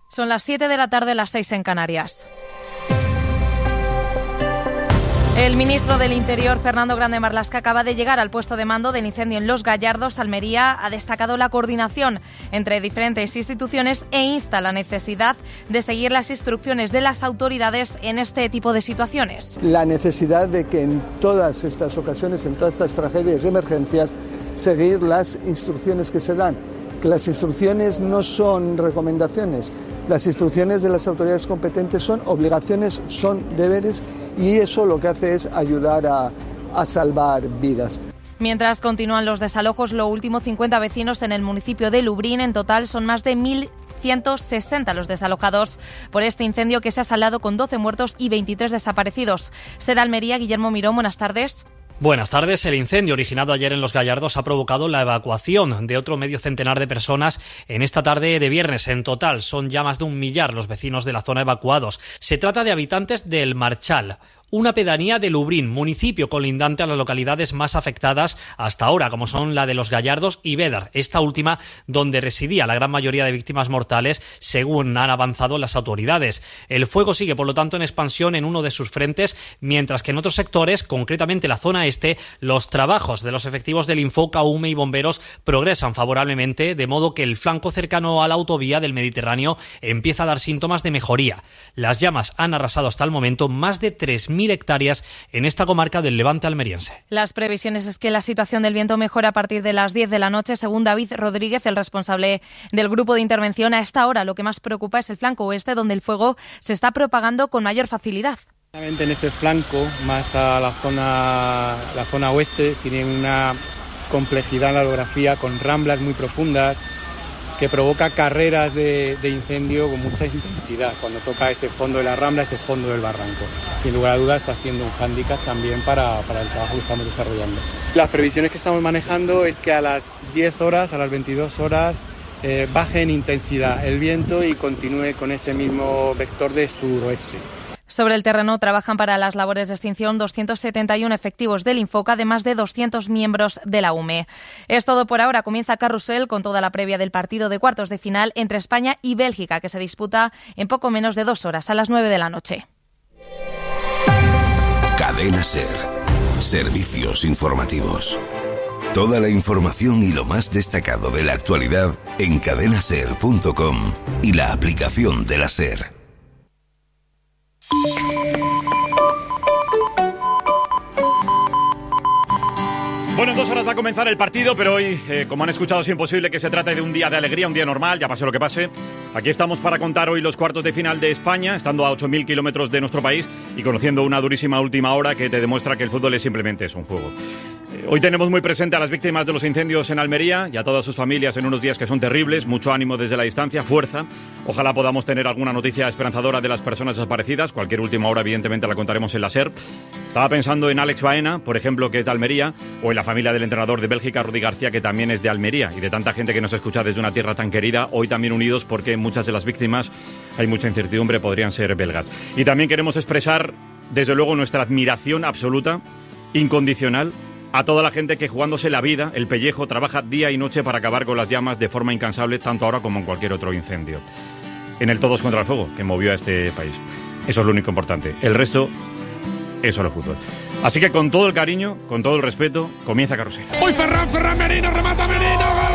Son las 7 de la tarde, las 6 en Canarias. El ministro del Interior, Fernando Grande Marlaska, acaba de llegar al puesto de mando del incendio en Los Gallardos, Almería. Ha destacado la coordinación entre diferentes instituciones e insta la necesidad de seguir las instrucciones de las autoridades en este tipo de situaciones. La necesidad de que en todas estas ocasiones, en todas estas tragedias y emergencias, seguir las instrucciones que se dan. Que las instrucciones no son recomendaciones. Las instrucciones de las autoridades competentes son obligaciones, son deberes, y eso lo que hace es ayudar a salvar vidas. Mientras continúan los desalojos, lo último, 50 vecinos en el municipio de Lubrién. En total son más de 1.160 los desalojados por este incendio que se ha saldado con 12 muertos y 23 desaparecidos. Ser Almería, Guillermo Mirón, buenas tardes. Buenas tardes. El incendio originado ayer en Los Gallardos ha provocado la evacuación de otro medio centenar de personas en esta tarde de viernes. En total son ya más de 1 millar los vecinos de la zona evacuados. Se trata de habitantes del Marchal, una pedanía de Lubrién, municipio colindante a las localidades más afectadas hasta ahora, como son la de Los Gallardos y Bédar, esta última donde residía la gran mayoría de víctimas mortales, según han avanzado las autoridades. El fuego sigue, por lo tanto, en expansión en uno de sus frentes, mientras que en otros sectores, concretamente la zona este, los trabajos de los efectivos del Infoca, UME y bomberos progresan favorablemente, de modo que el flanco cercano a la autovía del Mediterráneo empieza a dar síntomas de mejoría. Las llamas han arrasado hasta el momento más de 3.000 hectáreas en esta comarca del Levante almeriense. Las previsiones es que la situación del viento mejora a partir de las 10 de la noche, según David Rodríguez, el responsable del grupo de intervención. A esta hora lo que más preocupa es el flanco oeste, donde el fuego se está propagando con mayor facilidad. En ese flanco, más a la zona oeste, tiene una complejidad en la orografía con ramblas muy profundas que provoca carreras de incendio con mucha intensidad cuando toca ese fondo de la rambla, ese fondo del barranco. Sin lugar a dudas está siendo un hándicap también para el trabajo que estamos desarrollando. Las previsiones que estamos manejando es que a las 10 horas, a las 22 horas, baje en intensidad el viento y continúe con ese mismo vector de suroeste. Sobre el terreno trabajan para las labores de extinción 271 efectivos del Infoca, de más de 200 miembros de la UME. Es todo por ahora. Comienza Carrusel con toda la previa del partido de cuartos de final entre España y Bélgica, que se disputa en poco menos de 2 horas, a las 9 de la noche. Cadena SER. Servicios informativos. Toda la información y lo más destacado de la actualidad en cadenaser.com y la aplicación de la SER. Bueno, en 2 horas va a comenzar el partido, pero hoy, como han escuchado, es imposible que se trate de un día de alegría, un día normal, ya pase lo que pase. Aquí estamos para contar hoy los cuartos de final de España, estando a 8.000 kilómetros de nuestro país y conociendo una durísima última hora que te demuestra que el fútbol simplemente es un juego. Hoy tenemos muy presente a las víctimas de los incendios en Almería y a todas sus familias en unos días que son terribles. Mucho ánimo desde la distancia, fuerza. Ojalá podamos tener alguna noticia esperanzadora de las personas desaparecidas. Cualquier última hora, evidentemente, la contaremos en la SER. Estaba pensando en Alex Baena, por ejemplo, que es de Almería, o en la familia del entrenador de Bélgica, Rudi García, que también es de Almería, y de tanta gente que nos escucha desde una tierra tan querida, hoy también unidos porque muchas de las víctimas, hay mucha incertidumbre, podrían ser belgas. Y también queremos expresar, desde luego, nuestra admiración absoluta, incondicional, a toda la gente que, jugándose la vida, el pellejo, trabaja día y noche para acabar con las llamas de forma incansable, tanto ahora como en cualquier otro incendio. En el todos contra el fuego, que movió a este país. Eso es lo único importante. El resto es solo fútbol. Así que con todo el cariño, con todo el respeto, comienza Carrusel. ¡Uy, Ferran Merino, remata Merino! ¡Gol, gol,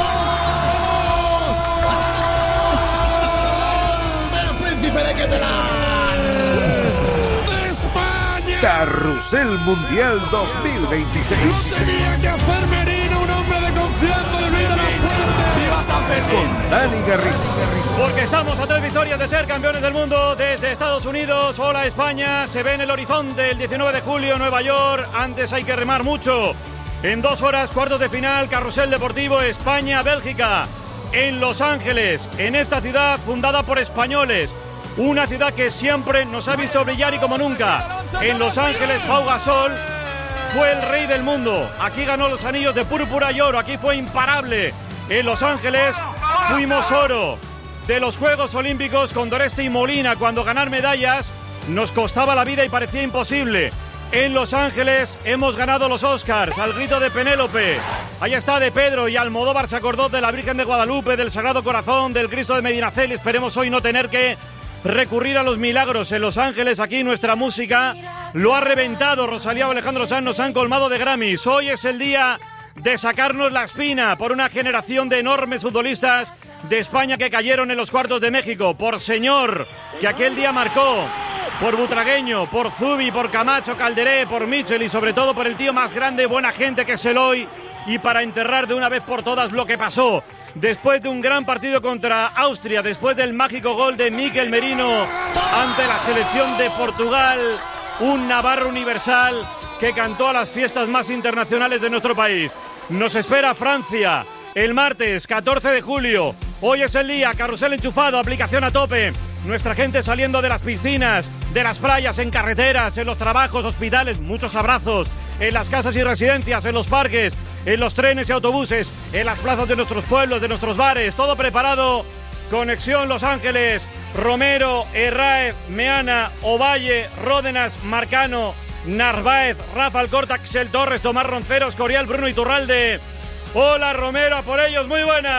gol! ¡El príncipe de Catalán! ¡De España! Carrusel Mundial 2026. ¡Lo tenía que hacer Merino, un hombre de confianza debido a la suerte! ¡Viva San Pedro! Con Dani Garrido. Porque estamos a 3 victorias de ser campeones del mundo desde Estados Unidos. Hola España, se ve en el horizonte el 19 de julio, Nueva York. Antes hay que remar mucho. En 2 horas, cuartos de final, Carrusel Deportivo, España-Bélgica. En Los Ángeles, en esta ciudad fundada por españoles. Una ciudad que siempre nos ha visto brillar y como nunca. En Los Ángeles, Pau Gasol fue el rey del mundo. Aquí ganó los anillos de púrpura y oro. Aquí fue imparable. En Los Ángeles fuimos oro de los Juegos Olímpicos con Doreste y Molina, cuando ganar medallas nos costaba la vida y parecía imposible. en Los Ángeles hemos ganado los Oscars, al grito de Penélope. Ahí está de Pedro, y Almodóvar se acordó de la Virgen de Guadalupe, del Sagrado Corazón, del Cristo de Medinaceli. Esperemos hoy no tener que recurrir a los milagros en Los Ángeles. Aquí nuestra música lo ha reventado. Rosalía o Alejandro Sanz nos han colmado de Grammys. Hoy es el día de sacarnos la espina por una generación de enormes futbolistas de España que cayeron en los cuartos de México. Por Señor, que aquel día marcó, por Butragueño, por Zubi, por Camacho, Calderé, por Michel y sobre todo por el tío más grande, buena gente que es Eloy, y para enterrar de una vez por todas lo que pasó después de un gran partido contra Austria, después del mágico gol de Mikel Merino ante la selección de Portugal, un navarro universal que cantó a las fiestas más internacionales de nuestro país. Nos espera Francia el martes 14 de julio. Hoy es el día, carrusel enchufado, aplicación a tope. Nuestra gente saliendo de las piscinas, de las playas, en carreteras, en los trabajos, hospitales, muchos abrazos, en las casas y residencias, en los parques, en los trenes y autobuses, en las plazas de nuestros pueblos, de nuestros bares, todo preparado. Conexión Los Ángeles, Romero, Herráez, Meana, Ovalle, Ródenas, Marcano, Narváez, Rafa Alcorta, Axel Torres, Tomás Ronceros, Corial, Bruno Iturralde. Hola Romero, a por ellos, muy buenas.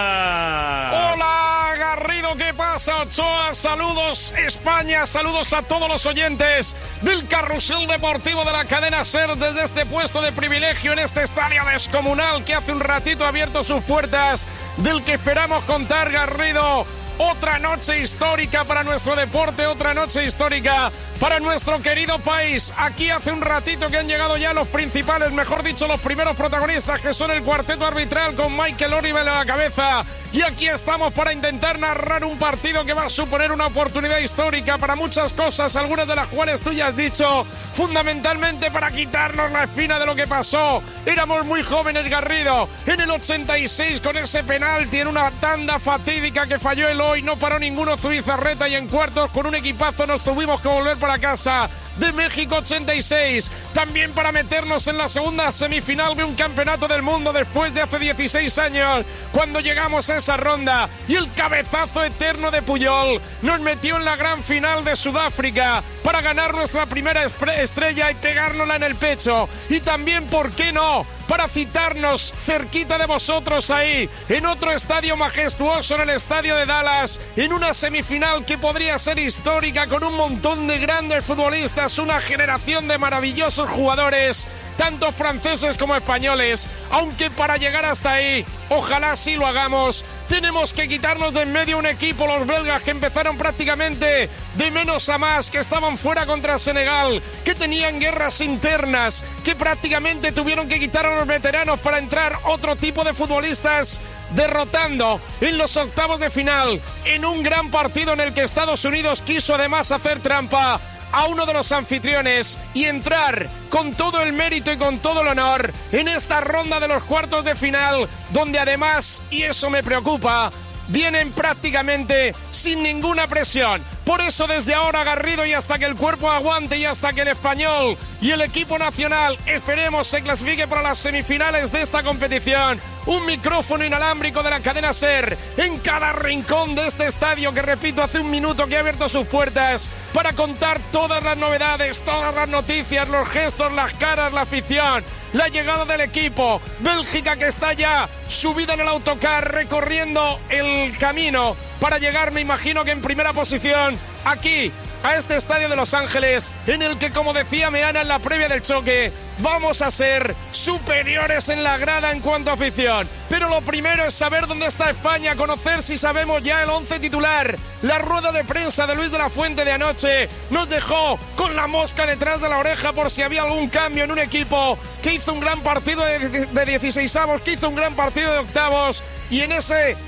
Hola Garrido, ¿qué pasa? Ochoa, saludos España, saludos a todos los oyentes del carrusel deportivo de la cadena SER desde este puesto de privilegio en este estadio descomunal que hace un ratito ha abierto sus puertas, del que esperamos contar, Garrido. Otra noche histórica para nuestro deporte, otra noche histórica para nuestro querido país. Aquí hace un ratito que han llegado ya los principales, mejor dicho, los primeros protagonistas, que son el cuarteto arbitral con Michael Oliver a la cabeza. Y aquí estamos para intentar narrar un partido que va a suponer una oportunidad histórica para muchas cosas, algunas de las cuales tú ya has dicho, fundamentalmente para quitarnos la espina de lo que pasó. Éramos muy jóvenes, Garrido. En el 86, con ese penalti en una tanda fatídica que falló Eloy, no paró ninguno Zubizarreta, y en cuartos con un equipazo nos tuvimos que volver para casa de México 86, también para meternos en la segunda semifinal de un campeonato del mundo después de hace 16 años, cuando llegamos a esa ronda, y el cabezazo eterno de Puyol nos metió en la gran final de Sudáfrica para ganar nuestra primera estrella y pegárnosla en el pecho. Y también, ¿por qué no?, para citarnos cerquita de vosotros ahí, en otro estadio majestuoso, en el estadio de Dallas, en una semifinal que podría ser histórica, con un montón de grandes futbolistas, una generación de maravillosos jugadores, tanto franceses como españoles, aunque para llegar hasta ahí, ojalá sí lo hagamos, tenemos que quitarnos de en medio un equipo, los belgas, que empezaron prácticamente de menos a más, que estaban fuera contra Senegal, que tenían guerras internas, que prácticamente tuvieron que quitar a los veteranos para entrar otro tipo de futbolistas, derrotando en los octavos de final, en un gran partido en el que Estados Unidos quiso además hacer trampa a uno de los anfitriones y entrar con todo el mérito y con todo el honor en esta ronda de los cuartos de final, donde además, y eso me preocupa, vienen prácticamente sin ninguna presión. Por eso desde ahora, Garrido, y hasta que el cuerpo aguante, y hasta que el español y el equipo nacional, esperemos, se clasifique para las semifinales de esta competición, un micrófono inalámbrico de la cadena SER en cada rincón de este estadio, que repito, hace un minuto que ha abierto sus puertas para contar todas las novedades, todas las noticias, los gestos, las caras, la afición, la llegada del equipo. Bélgica, que está ya subida en el autocar, recorriendo el camino para llegar, me imagino que en primera posición, aquí, a este estadio de Los Ángeles, en el que, como decía Meana en la previa del choque, vamos a ser superiores en la grada en cuanto a afición. Pero lo primero es saber dónde está España, conocer si sabemos ya el 11 titular. La rueda de prensa de Luis de la Fuente de anoche nos dejó con la mosca detrás de la oreja por si había algún cambio en un equipo que hizo un gran partido de 16avos, que hizo un gran partido de octavos, y en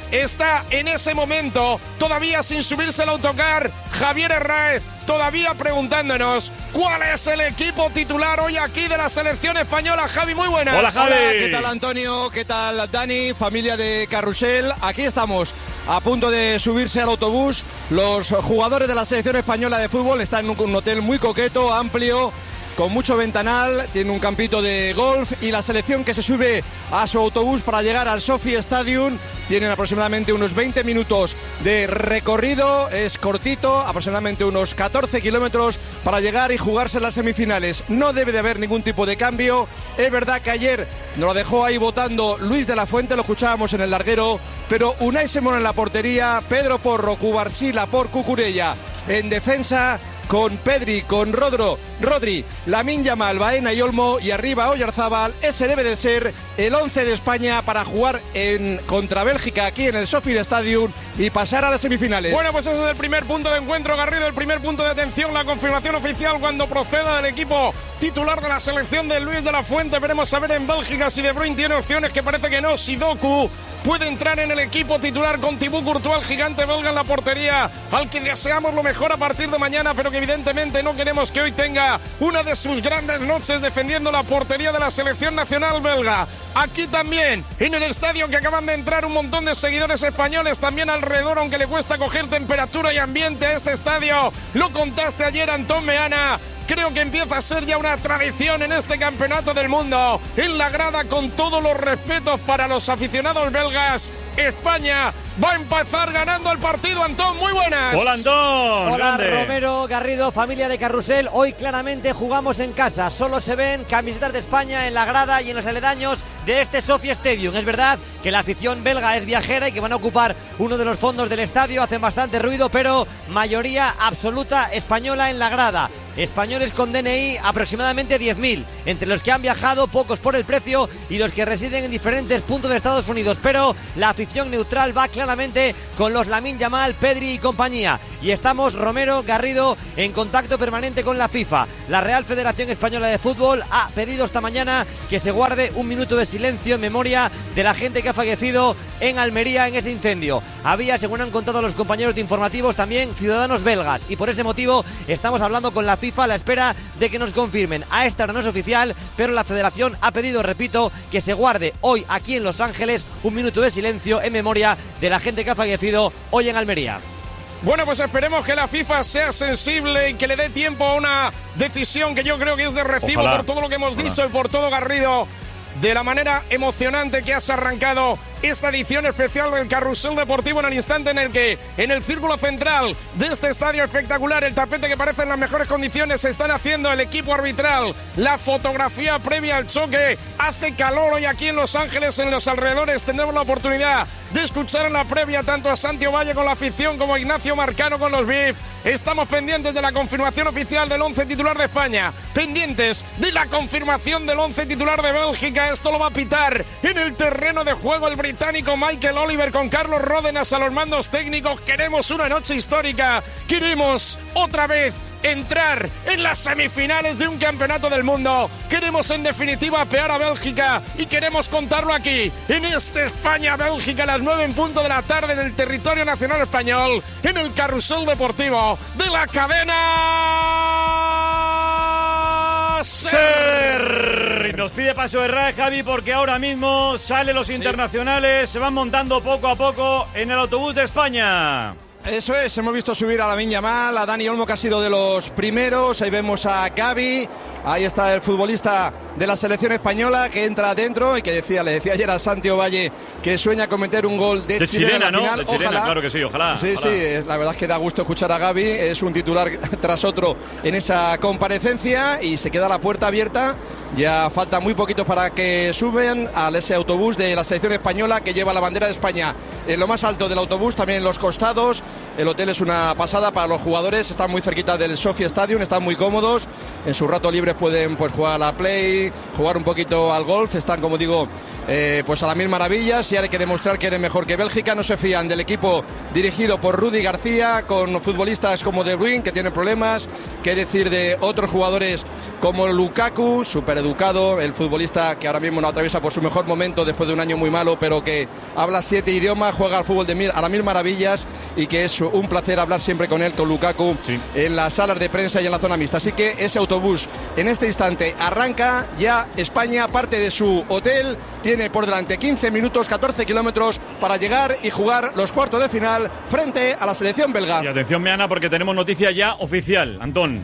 ese momento, todavía sin subirse al autocar, Javier Herráez, todavía preguntándonos cuál es el equipo titular hoy aquí de la selección española. Javi, muy buenas. Hola, Javi. Hola, ¿qué tal, Antonio? ¿Qué tal, Dani? Familia de Carrusel. Aquí estamos, a punto de subirse al autobús. Los jugadores de la selección española de fútbol están en un hotel muy coqueto, amplio, con mucho ventanal, tiene un campito de golf y la selección que se sube a su autobús para llegar al Sophie Stadium. Tienen aproximadamente unos 20 minutos de recorrido, es cortito, aproximadamente unos 14 kilómetros para llegar y jugarse las semifinales. No debe de haber ningún tipo de cambio. Es verdad que ayer nos lo dejó ahí votando Luis de la Fuente, lo escuchábamos en el larguero, pero Unai Simón en la portería, Pedro Porro, Cubarsí, Laporte, Cucurella en defensa, con Pedri, con Rodri, Lamine Yamal, Baena y Olmo, y arriba Oyarzábal. Ese debe de ser el 11 de España para jugar contra Bélgica aquí en el Sophie Stadium y pasar a las semifinales. Bueno, pues ese es el primer punto de encuentro, Garrido, el primer punto de atención, la confirmación oficial cuando proceda del equipo titular de la selección de Luis de la Fuente. Veremos a ver en Bélgica si De Bruyne tiene opciones, que parece que no. Si Doku puede entrar en el equipo titular con Thibaut Courtois, el gigante belga en la portería, al que deseamos lo mejor a partir de mañana, pero que evidentemente no queremos que hoy tenga una de sus grandes noches defendiendo la portería de la selección nacional belga. Aquí también, en el estadio, que acaban de entrar un montón de seguidores españoles también alrededor, aunque le cuesta coger temperatura y ambiente a este estadio. Lo contaste ayer, Antón Meana. Creo que empieza a ser ya una tradición en este campeonato del mundo. En la grada, con todos los respetos para los aficionados belgas, España va a empezar ganando el partido. Antón, muy buenas. Hola, Antón. Hola, grande. Romero, Garrido, familia de Carrusel. Hoy claramente jugamos en casa. Solo se ven camisetas de España en la grada y en los aledaños de este Sophie Stadium. Es verdad que la afición belga es viajera y que van a ocupar uno de los fondos del estadio. Hacen bastante ruido, pero mayoría absoluta española en la grada. Españoles con DNI aproximadamente 10.000, entre los que han viajado, pocos por el precio, y los que residen en diferentes puntos de Estados Unidos. Pero la afición neutral va claramente con los Lamine Yamal, Pedri y compañía. Y estamos, Romero, Garrido, en contacto permanente con la FIFA. La Real Federación Española de Fútbol ha pedido esta mañana que se guarde un minuto de silencio en memoria de la gente que ha fallecido en Almería en ese incendio. Había, según han contado los compañeros de informativos, también ciudadanos belgas, y por ese motivo estamos hablando con la FIFA a la espera de que nos confirmen. A esta hora no es oficial, pero la federación ha pedido, repito, que se guarde hoy aquí en Los Ángeles un minuto de silencio en memoria de la gente que ha fallecido hoy en Almería. Bueno, pues esperemos que la FIFA sea sensible y que le dé tiempo a una decisión que yo creo que es de recibo. Ojalá. Por todo lo que hemos dicho y por todo, Garrido, de la manera emocionante que has arrancado esta edición especial del Carrusel Deportivo, en el instante en el que en el círculo central de este estadio espectacular, el tapete que parece en las mejores condiciones, se están haciendo el equipo arbitral, la fotografía previa al choque. Hace calor hoy aquí en Los Ángeles, en los alrededores. Tendremos la oportunidad de escuchar en la previa tanto a Santi Ovalle con la afición como a Ignacio Marcano con los VIP. Estamos pendientes de la confirmación oficial del 11 titular de España, pendientes de la confirmación del 11 titular de Bélgica. Esto lo va a pitar en el terreno de juego el británico Michael Oliver, con Carlos Ródenas a los mandos técnicos. Queremos una noche histórica, queremos otra vez entrar en las semifinales de un campeonato del mundo. Queremos, en definitiva, apear a Bélgica, y queremos contarlo aquí en este España-Bélgica a las 9 en punto de la tarde en el territorio nacional español, en el Carrusel Deportivo de la cadena SER. Nos pide paso de RAE, Javi, porque ahora mismo salen los internacionales, se van montando poco a poco en el autobús de España. Eso es, hemos visto subir a Lamine Yamal, a Dani Olmo, que ha sido de los primeros. Ahí vemos a Gavi, ahí está el futbolista de la selección española que entra adentro y que le decía ayer a Santi Ovalle que sueña con meter un gol de chilena, ¿no? Final. De chilena, ojalá. Claro que sí, ojalá. Sí, ojalá. Sí, la verdad es que da gusto escuchar a Gavi, es un titular tras otro en esa comparecencia, y se queda la puerta abierta. Ya falta muy poquito para que suben a ese autobús de la selección española, que lleva la bandera de España en lo más alto del autobús, también en los costados. El hotel es una pasada para los jugadores, están muy cerquita del Sophie Stadium, están muy cómodos. En su rato libre pueden jugar a la Play, jugar un poquito al golf. Están, como digo, pues a las mil maravillas, y hay que demostrar que eres mejor que Bélgica. No se fían del equipo dirigido por Rudy García, con futbolistas como De Bruyne, que tienen problemas. Qué decir de otros jugadores como Lukaku, súper educado, el futbolista que ahora mismo no atraviesa por su mejor momento después de un año muy malo, pero que habla 7 idiomas, juega al fútbol a las mil maravillas, y que es un placer hablar siempre con él, con Lukaku, sí, en las salas de prensa y en la zona mixta. Así que ese autobús en este instante arranca ya. España parte de su hotel, tiene por delante 15 minutos, 14 kilómetros para llegar y jugar los cuartos de final frente a la selección belga. Y atención, Meana, porque tenemos noticia ya oficial, Antón.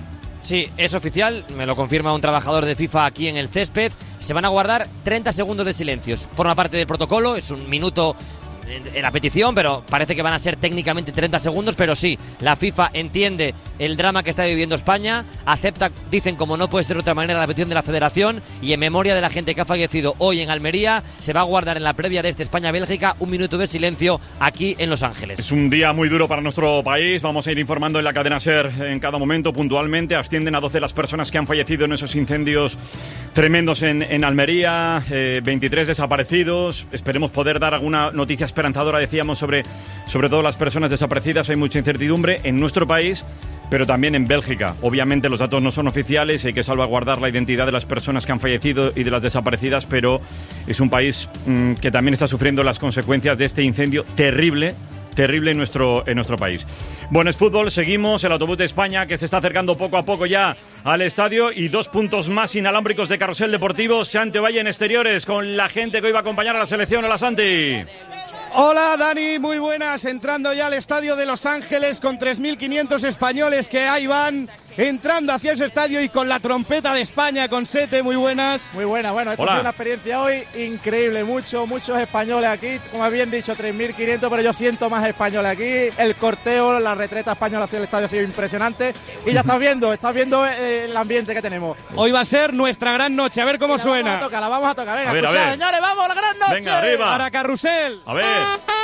Sí, es oficial, me lo confirma un trabajador de FIFA aquí en el césped. Se van a guardar 30 segundos de silencios. Forma parte del protocolo, es un minuto en la petición, pero parece que van a ser técnicamente 30 segundos, pero sí, la FIFA entiende el drama que está viviendo España, acepta, dicen como no puede ser de otra manera, la petición de la Federación, y en memoria de la gente que ha fallecido hoy en Almería, se va a guardar en la previa de este España-Bélgica un minuto de silencio aquí en Los Ángeles. Es un día muy duro para nuestro país, vamos a ir informando en la cadena SER en cada momento puntualmente. Ascienden a 12 las personas que han fallecido en esos incendios tremendos en Almería, 23 desaparecidos. Esperemos poder dar alguna noticia esperanzadora, decíamos, sobre todo las personas desaparecidas. Hay mucha incertidumbre en nuestro país, pero también en Bélgica. Obviamente los datos no son oficiales, hay que salvaguardar la identidad de las personas que han fallecido y de las desaparecidas, pero es un país que también está sufriendo las consecuencias de este incendio terrible en nuestro país. Bueno, es fútbol, seguimos. El autobús de España que se está acercando poco a poco ya al estadio, y 2 puntos más inalámbricos de Carrusel Deportivo. Santi Valle en exteriores con la gente que hoy va a acompañar a la selección. Hola, Santi. Hola, Dani, muy buenas. Entrando ya al estadio de Los Ángeles con 3.500 españoles que ahí van entrando hacia ese estadio, y con la trompeta de España, con Sete. Muy buenas. Muy buena, bueno, esto ha sido una experiencia hoy increíble, muchos españoles aquí, como bien dicho, 3.500, pero yo siento más españoles aquí. El corteo, la retreta española hacia el estadio ha sido impresionante, y ya estás viendo el ambiente que tenemos. Hoy va a ser nuestra gran noche, a ver cómo suena. La vamos a tocar, venga, a ver. Señores, vamos, la gran noche. Venga, arriba. Para Carrusel. A ver.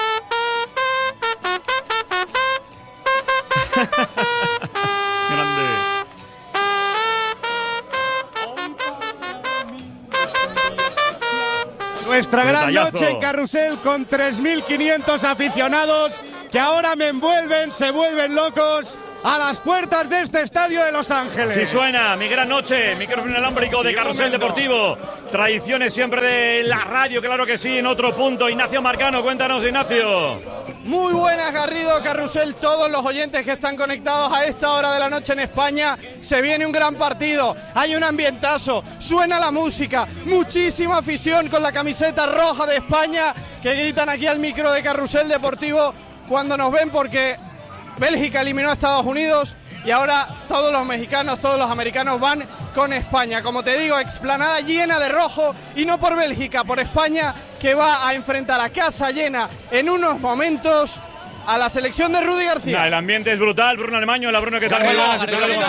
Grande. Nuestra gran noche en Carrusel con 3.500 aficionados que ahora me envuelven, se vuelven locos a las puertas de este estadio de Los Ángeles. Sí suena, mi gran noche, micrófono inalámbrico de Carrusel Deportivo. Tradiciones siempre de la radio, claro que sí, en otro punto. Ignacio Marcano, cuéntanos, Ignacio. Muy buenas, Garrido, Carrusel, todos los oyentes que están conectados a esta hora de la noche en España. Se viene un gran partido, hay un ambientazo, suena la música, muchísima afición con la camiseta roja de España que gritan aquí al micro de Carrusel Deportivo cuando nos ven, porque Bélgica eliminó a Estados Unidos y ahora todos los mexicanos, todos los americanos van con España. Como te digo, explanada llena de rojo, y no por Bélgica, por España, que va a enfrentar a casa llena en unos momentos a la selección de Rudy García. El ambiente es brutal. Bruno Alemaño, Bruno, ¿qué tal? Muy buenas.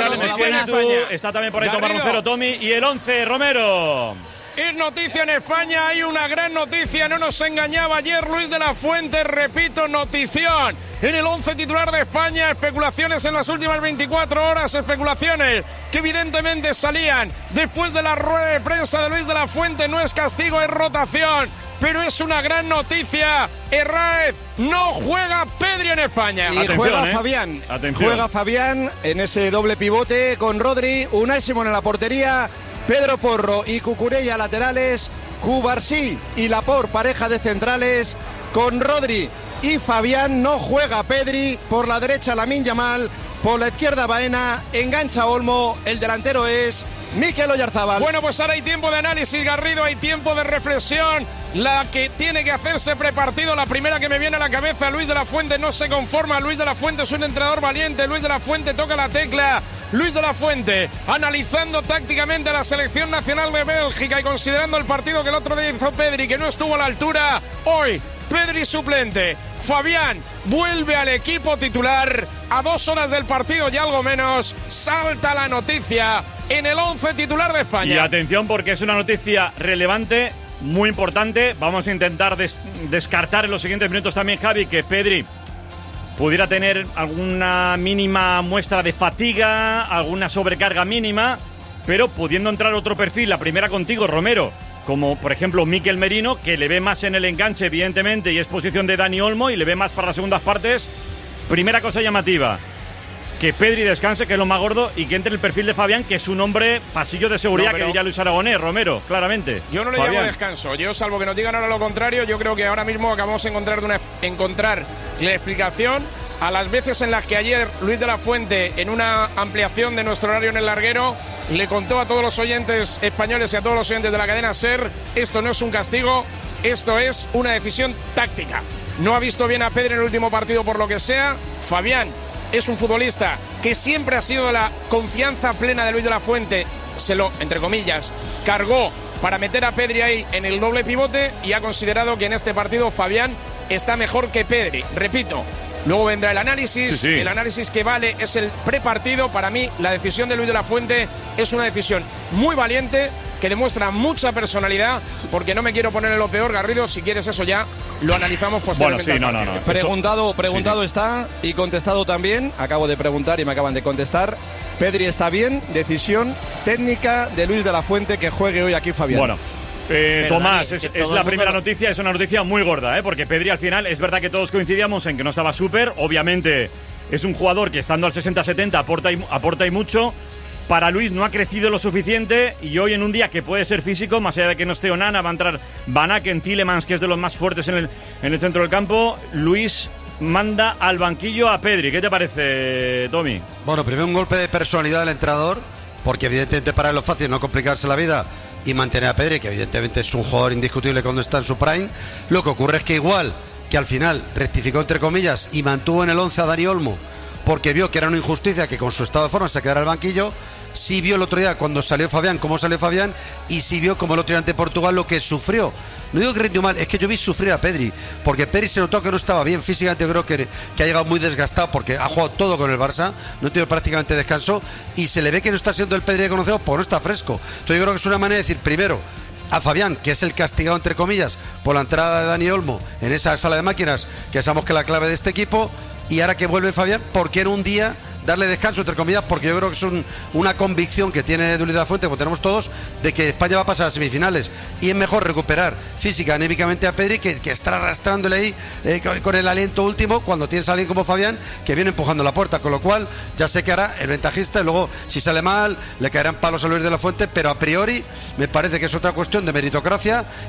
Está también por ahí Tomás Roncero, Tommy, y el 11, Romero. Es noticia en España, hay una gran noticia, no nos engañaba ayer Luis de la Fuente, repito, notición. En el 11 titular de España, especulaciones en las últimas 24 horas, especulaciones que evidentemente salían después de la rueda de prensa de Luis de la Fuente. No es castigo, es rotación, pero es una gran noticia. Herráez, no juega Pedri en España. Y juega Fabián. Atención. Juega Fabián en ese doble pivote con Rodri, Unai Simón en la portería, Pedro Porro y Cucurella laterales, Cubarsí y Laporte pareja de centrales, con Rodri y Fabián. No juega Pedri, por la derecha Lamine Yamal, por la izquierda Baena, engancha Olmo, el delantero es Mikel Oyarzabal. Bueno, pues ahora hay tiempo de análisis, Garrido, hay tiempo de reflexión. La que tiene que hacerse prepartido, la primera que me viene a la cabeza, Luis de la Fuente no se conforma. Luis de la Fuente es un entrenador valiente. Luis de la Fuente toca la tecla. Luis de la Fuente analizando tácticamente a la selección nacional de Bélgica y considerando el partido que el otro día hizo Pedri, que no estuvo a la altura. Hoy Pedri suplente, Fabián vuelve al equipo titular. A 2 horas del partido y algo menos salta la noticia en el 11 titular de España. Y atención, porque es una noticia relevante, muy importante. Vamos a intentar descartar en los siguientes minutos también, Javi, que Pedri pudiera tener alguna mínima muestra de fatiga, alguna sobrecarga mínima, pero pudiendo entrar otro perfil, la primera contigo, Romero, como por ejemplo Mikel Merino, que le ve más en el enganche, evidentemente, y es posición de Dani Olmo, y le ve más para las segundas partes. Primera cosa llamativa, que Pedri descanse, que es lo más gordo, y que entre el perfil de Fabián, que es un hombre pasillo de seguridad, que diría Luis Aragonés, Romero, claramente. Yo no le llamo descanso, yo salvo que nos digan ahora lo contrario, yo creo que ahora mismo acabamos de encontrar la explicación a las veces en las que ayer Luis de la Fuente, en una ampliación de nuestro horario en el larguero, le contó a todos los oyentes españoles y a todos los oyentes de la cadena SER: esto no es un castigo, esto es una decisión táctica. No ha visto bien a Pedri en el último partido por lo que sea. Fabián es un futbolista que siempre ha sido la confianza plena de Luis de la Fuente, se lo, entre comillas, cargó para meter a Pedri ahí en el doble pivote y ha considerado que en este partido Fabián está mejor que Pedri. Repito, luego vendrá el análisis, el análisis que vale es el prepartido. Para mí la decisión de Luis de la Fuente es una decisión muy valiente, que demuestra mucha personalidad, porque no me quiero poner en lo peor, Garrido, si quieres eso ya lo analizamos posteriormente. Bueno, sí, Preguntado está y contestado también. Acabo de preguntar y me acaban de contestar. Pedri está bien, decisión técnica de Luis de la Fuente que juegue hoy aquí Fabián. Bueno, Tomás, es la primera noticia, es una noticia muy gorda, porque Pedri al final, es verdad que todos coincidíamos en que no estaba súper, obviamente es un jugador que estando al 60-70 aporta y mucho. Para Luis no ha crecido lo suficiente y hoy en un día que puede ser físico, más allá de que no esté Onana, va a entrar Van Aken, Tielemans, que es de los más fuertes en el centro del campo. Luis manda al banquillo a Pedri. ¿Qué te parece, Tommy? Bueno, primero un golpe de personalidad del entrenador, porque evidentemente para él lo fácil es no complicarse la vida y mantener a Pedri, que evidentemente es un jugador indiscutible cuando está en su prime. Lo que ocurre es que igual que al final rectificó entre comillas y mantuvo en el 11 a Dani Olmo, porque vio que era una injusticia que con su estado de forma se quedara al banquillo. Sí vio el otro día cuando salió Fabián, cómo salió Fabián, y sí vio como el otro día ante Portugal lo que sufrió. No digo que rindió mal, es que yo vi sufrir a Pedri, porque Pedri se notó que no estaba bien físicamente. Yo creo que ha llegado muy desgastado porque ha jugado todo con el Barça, no ha tenido prácticamente descanso, y se le ve que no está siendo el Pedri que conocemos, pues no está fresco. Entonces yo creo que es una manera de decir, primero, a Fabián, que es el castigado entre comillas por la entrada de Dani Olmo en esa sala de máquinas, que sabemos que es la clave de este equipo, y ahora que vuelve Fabián, ¿por qué en un día darle descanso, entre comillas? Porque yo creo que es una convicción que tiene Luis de la Fuente, como tenemos todos, de que España va a pasar a semifinales, y es mejor recuperar física, anímicamente a Pedri, que estar arrastrándole ahí con el aliento último, cuando tienes a alguien como Fabián que viene empujando la puerta, con lo cual ya sé que hará el ventajista, y luego si sale mal le caerán palos a Luis de la Fuente, pero a priori me parece que es otra cuestión de meritocracia